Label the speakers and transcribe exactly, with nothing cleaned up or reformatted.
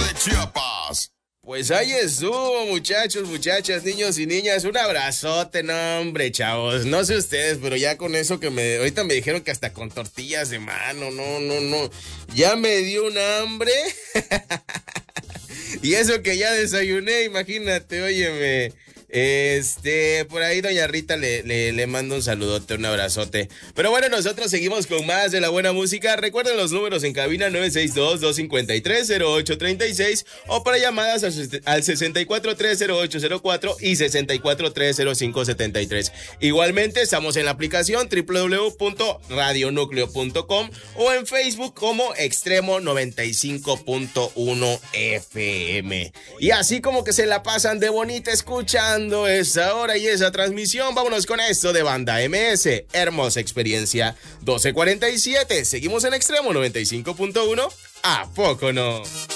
Speaker 1: de Chiapas.
Speaker 2: Pues ahí estuvo, muchachos, muchachas, niños y niñas. Un abrazote, no, hombre, chavos. No sé ustedes, pero ya con eso que me... Ahorita me dijeron que hasta con tortillas de mano, no, no, no. Ya me dio un hambre. Y eso que ya desayuné, imagínate, óyeme. Este, por ahí doña Rita le, le, le mando un saludote, un abrazote. Pero bueno, nosotros seguimos con más de la buena música. Recuerden los números en cabina nueve seis dos, dos cinco tres, cero ocho tres seis o para llamadas al sesenta y cuatro tres cero ocho cero cuatro y sesenta y cuatro tres cero cinco setenta y tres. Igualmente estamos en la aplicación doble u doble u doble u punto radio núcleo punto com o en Facebook como Extremo noventa y cinco punto uno F M. Y así como que se la pasan de bonita escuchando esa hora y esa transmisión, vámonos con esto de Banda M S, Hermosa Experiencia. Doce cuarenta y siete, seguimos en Extremo noventa y cinco punto uno. ¿A poco no?